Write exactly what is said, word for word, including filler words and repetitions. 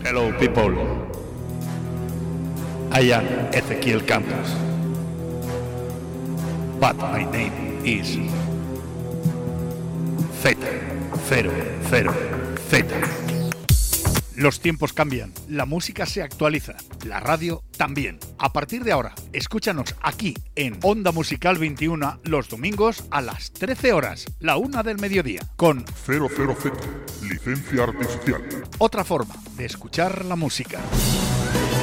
Hello people, I am Ezequiel Campos, but my name is Z cero cero Z. Los tiempos cambian, la música se actualiza, la radio también. A partir de ahora, escúchanos aquí en Onda Musical veintiuno los domingos a las trece horas, la una del mediodía, con cero cero Z, licencia artificial. Otra forma de escuchar la música.